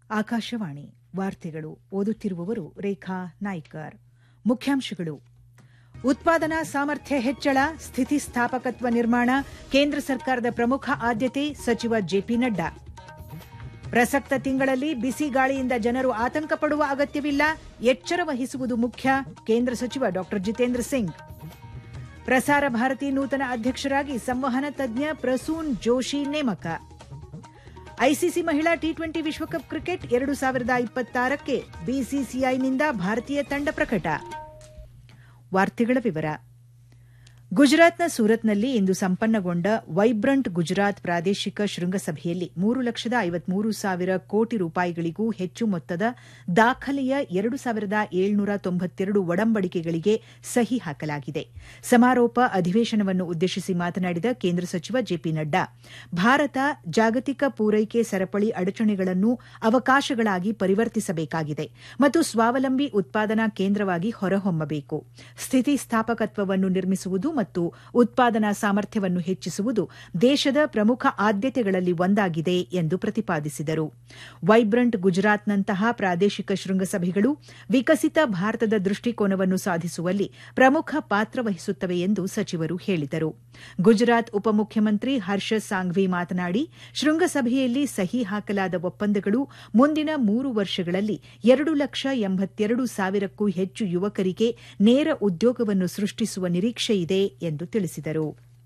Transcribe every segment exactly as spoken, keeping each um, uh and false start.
ಆಕಾಶವಾಣಿ ವಾರ್ತೆಗಳು ಓದುತ್ತಿರುವವರು ರೇಖಾ ನಾಯ್ಕರ್. ಮುಖ್ಯಾಂಶಗಳು: ಉತ್ಪಾದನಾ ಸಾಮರ್ಥ್ಯ ಹೆಚ್ಚಳ, ಸ್ಥಿತಿಸ್ಥಾಪಕತ್ವ ನಿರ್ಮಾಣ ಕೇಂದ್ರ ಸರ್ಕಾರದ ಪ್ರಮುಖ ಆದ್ಯತೆ ಸಚಿವ ಜೆಪಿ ನಡ್ಡಾ. ಪ್ರಸಕ್ತ ತಿಂಗಳಲ್ಲಿ ಬಿಸಿ ಗಾಳಿಯಿಂದ ಜನರು ಆತಂಕ ಪಡುವ ಅಗತ್ಯವಿಲ್ಲ, ಎಚ್ಚರ ವಹಿಸುವುದು ಮುಖ್ಯ ಕೇಂದ್ರ ಸಚಿವ ಡಾ ಜಿತೇಂದ್ರ ಸಿಂಗ್. ಪ್ರಸಾರ ಭಾರತಿ ನೂತನ ಅಧ್ಯಕ್ಷರಾಗಿ ಸಂವಹನ ತಜ್ಞ ಪ್ರಸೂನ್ ಜೋಶಿ ನೇಮಕ. ಐಸಿಸಿ ಮಹಿಳಾ ಟಿ ಟ್ವೆಂಟಿ ವಿಶ್ವಕಪ್ ಕ್ರಿಕೆಟ್ ಎರಡು ಸಾವಿರದ ಇಪ್ಪತ್ತಾರಕ್ಕೆ ಬಿಸಿಸಿಐನಿಂದ ಭಾರತೀಯ ತಂಡ ಪ್ರಕಟ. ವಾರ್ತೆಗಳ ವಿವರ. ಗುಜರಾತ್ನ ಸೂರತ್ನಲ್ಲಿ ಇಂದು ಸಂಪನ್ನಗೊಂಡ ವೈಬ್ರಂಟ್ ಗುಜರಾತ್ ಪ್ರಾದೇಶಿಕ ಶೃಂಗಸಭೆಯಲ್ಲಿ ಮೂರು ಲಕ್ಷದ ಐವತ್ಮೂರು ಸಾವಿರ ಕೋಟಿ ರೂಪಾಯಿಗಳಿಗೂ ಹೆಚ್ಚು ಮೊತ್ತದ ದಾಖಲೆಯ ಎರಡು ಸಾವಿರದ ಏಳ್ನೂರ ತೊಂಬತ್ತೆರಡು ಒಡಂಬಡಿಕೆಗಳಿಗೆ ಸಹಿ ಹಾಕಲಾಗಿದೆ. ಸಮಾರೋಪ ಅಧಿವೇಶನವನ್ನು ಉದ್ದೇಶಿಸಿ ಮಾತನಾಡಿದ ಕೇಂದ್ರ ಸಚಿವ ಜೆಪಿ ನಡ್ಡಾ, ಭಾರತ ಜಾಗತಿಕ ಪೂರೈಕೆ ಸರಪಳಿ ಅಡಚಣೆಗಳನ್ನು ಅವಕಾಶಗಳಾಗಿ ಪರಿವರ್ತಿಸಬೇಕಾಗಿದೆ ಮತ್ತು ಸ್ವಾವಲಂಬಿ ಉತ್ಪಾದನಾ ಕೇಂದ್ರವಾಗಿ ಹೊರಹೊಮ್ಮಬೇಕು. ಸ್ಥಿತಿಸ್ಥಾಪಕತ್ವವನ್ನು ನಿರ್ಮಿಸುವುದು ಮತ್ತು ಉತ್ಪಾದನಾ ಸಾಮರ್ಥ್ಯವನ್ನು ಹೆಚ್ಚಿಸುವುದು ದೇಶದ ಪ್ರಮುಖ ಆದ್ಯತೆಗಳಲ್ಲಿ ಒಂದಾಗಿದೆ ಎಂದು ಪ್ರತಿಪಾದಿಸಿದರು. ವೈಬ್ರಂಟ್ ಗುಜರಾತ್ನಂತಹ ಪ್ರಾದೇಶಿಕ ಶೃಂಗಸಭೆಗಳು ವಿಕಸಿತ ಭಾರತದ ದೃಷ್ಟಿಕೋನವನ್ನು ಸಾಧಿಸುವಲ್ಲಿ ಪ್ರಮುಖ ಪಾತ್ರ ವಹಿಸುತ್ತವೆ ಎಂದು ಸಚಿವರು ಹೇಳಿದರು. ಗುಜರಾತ್ ಉಪಮುಖ್ಯಮಂತ್ರಿ ಹರ್ಷ ಸಾಂಘ್ವಿ ಮಾತನಾಡಿ, ಶೃಂಗಸಭೆಯಲ್ಲಿ ಸಹಿ ಹಾಕಲಾದ ಒಪ್ಪಂದಗಳು ಮುಂದಿನ ಮೂರು ವರ್ಷಗಳಲ್ಲಿ ಎರಡು ಲಕ್ಷ ಎಂಬತ್ತೆರಡು ಸಾವಿರಕ್ಕೂ ಹೆಚ್ಚು ಯುವಕರಿಗೆ ನೇರ ಉದ್ಯೋಗವನ್ನು ಸೃಷ್ಟಿಸುವ ನಿರೀಕ್ಷೆಯಿದೆ ಎಂದು ತಿಳಿಸಿದರು.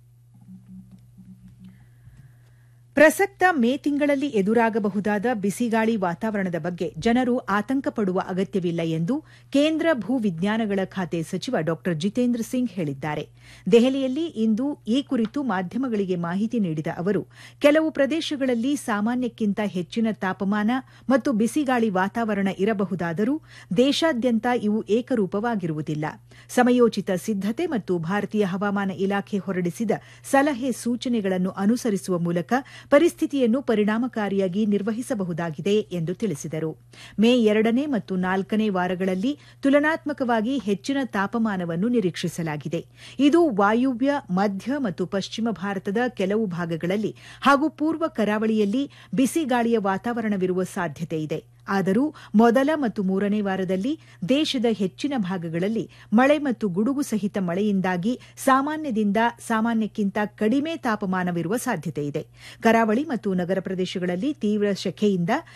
ಪ್ರಸಕ್ತ ಮೇ ತಿಂಗಳಲ್ಲಿ ಎದುರಾಗಬಹುದಾದ ಬಿಸಿಗಾಳಿ ವಾತಾವರಣದ ಬಗ್ಗೆ ಜನರು ಆತಂಕ ಪಡುವ ಅಗತ್ಯವಿಲ್ಲ ಎಂದು ಕೇಂದ್ರ ಭೂ ವಿಜ್ಞಾನಗಳ ಖಾತೆ ಸಚಿವ ಡಾ ಜಿತೇಂದ್ರ ಸಿಂಗ್ ಹೇಳಿದ್ದಾರೆ. ದೆಹಲಿಯಲ್ಲಿ ಇಂದು ಈ ಕುರಿತು ಮಾಧ್ಯಮಗಳಿಗೆ ಮಾಹಿತಿ ನೀಡಿದ ಅವರು, ಕೆಲವು ಪ್ರದೇಶಗಳಲ್ಲಿ ಸಾಮಾನ್ಯಕ್ಕಿಂತ ಹೆಚ್ಚಿನ ತಾಪಮಾನ ಮತ್ತು ಬಿಸಿಗಾಳಿ ವಾತಾವರಣ ಇರಬಹುದಾದರೂ ದೇಶಾದ್ಯಂತ ಇವು ಏಕರೂಪವಾಗಿರುವುದಿಲ್ಲ. ಸಮಯೋಚಿತ ಸಿದ್ದತೆ ಮತ್ತು ಭಾರತೀಯ ಹವಾಮಾನ ಇಲಾಖೆ ಹೊರಡಿಸಿದ ಸಲಹೆ ಸೂಚನೆಗಳನ್ನು ಅನುಸರಿಸುವ ಮೂಲಕ ಪರಿಸ್ಥಿತಿಯನ್ನು ಪರಿಣಾಮಕಾರಿಯಾಗಿ ನಿರ್ವಹಿಸಬಹುದಾಗಿದೆ ಎಂದು ತಿಳಿಸಿದರು. ಮೇ ಎರಡನೇ ಮತ್ತು ನಾಲ್ಕನೇ ವಾರಗಳಲ್ಲಿ ತುಲನಾತ್ಮಕವಾಗಿ ಹೆಚ್ಚಿನ ತಾಪಮಾನವನ್ನು ನಿರೀಕ್ಷಿಸಲಾಗಿದೆ. ಇದು ವಾಯುವ್ಯ, ಮಧ್ಯ ಮತ್ತು ಪಶ್ಚಿಮ ಭಾರತದ ಕೆಲವು ಭಾಗಗಳಲ್ಲಿ ಹಾಗೂ ಪೂರ್ವ ಕರಾವಳಿಯಲ್ಲಿ ಬಿಸಿಗಾಳಿಯ ವಾತಾವರಣವಿರುವ ಸಾಧ್ಯತೆಯಿದೆ. ಆದರೂ ಮೊದಲ ಮತ್ತು ಮೂರನೇ ವಾರದಲ್ಲಿ ದೇಶದ ಹೆಚ್ಚಿನ ಭಾಗಗಳಲ್ಲಿ ಮಳೆ ಮತ್ತು ಗುಡುಗು ಸಹಿತ ಮಳೆಯಿಂದಾಗಿ ಸಾಮಾನ್ಯದಿಂದ ಸಾಮಾನ್ಯಕ್ಕಿಂತ ಕಡಿಮೆ ತಾಪಮಾನವಿರುವ ಸಾಧ್ಯತೆಯಿದೆ. ಕರಾವಳಿ ಮತ್ತು ನಗರ ಪ್ರದೇಶಗಳಲ್ಲಿ ತೀವ್ರ ಶೆಕೆಯಿಂದ